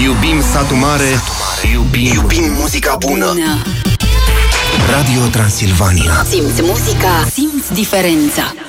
Iubim satul mare, iubim muzica bună. Radio Transilvania. Simți muzica, simți diferența.